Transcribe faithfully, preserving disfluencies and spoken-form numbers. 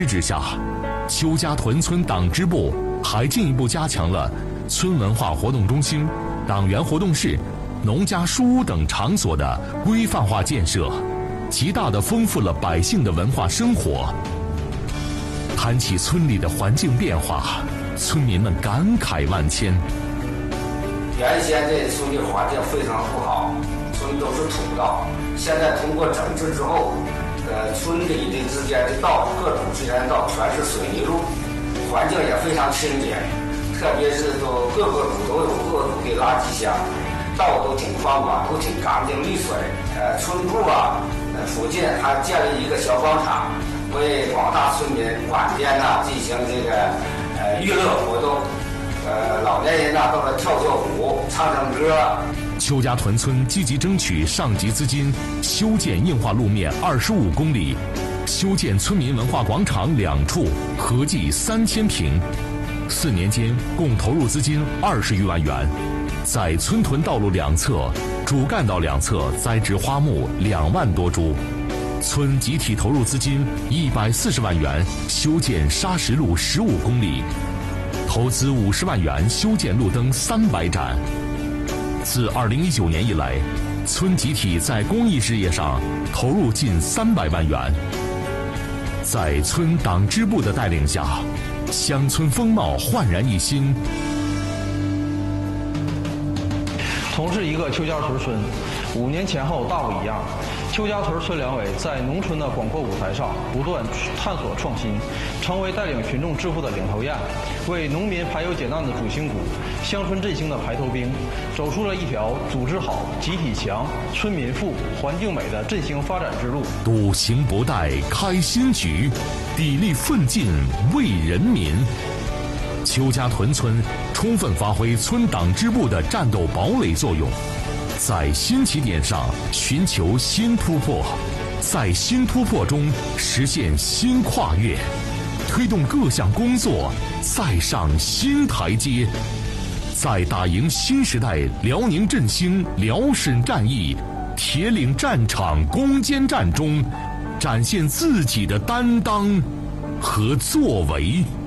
之下，邱家屯村党支部还进一步加强了村文化活动中心、党员活动室、农家书屋等场所的规范化建设，极大地丰富了百姓的文化生活。谈起村里的环境变化，村民们感慨万千。 原先这村的环境非常不好，村都是土道，现在通过整治之后，呃，村里的之间的道，各种之间的道全是水泥路，环境也非常清洁，特别是都各个组都有各组的垃圾箱，道都挺宽广，都挺干净利水。呃，村部啊，呃，附近还建立一个小广场，为广大村民晚间呢进行这个呃娱乐活动，呃，老年人呢到这跳跳舞、唱唱歌。 邱家屯村积极争取上级资金，修建硬化路面二十五公里，修建村民文化广场两处，合计三千平。四年间共投入资金二十余万元，在村屯道路两侧、主干道两侧栽植花木两万多株。村集体投入资金一百四十万元，修建砂石路十五公里，投资五十万元修建路灯三百盏。自二零一九年以来，村集体在公益事业上投入近三百万元。在村党支部的带领下，乡村风貌焕然一新。 同是一个邱家屯村，五年前后大不一样。邱家屯村两委在农村的广阔舞台上不断探索创新，成为带领群众致富的领头雁，为农民排忧解难的主心骨，乡村振兴的排头兵，走出了一条组织好、集体强、村民富、环境美的振兴发展之路。 笃行不怠开新局，砥砺奋进为人民。邱家屯村充分发挥村党支部的战斗堡垒作用，在新起点上寻求新突破，在新突破中实现新跨越，推动各项工作再上新台阶，在打赢新时代辽宁振兴辽沈战役铁岭战场攻坚战中，展现自己的担当和作为。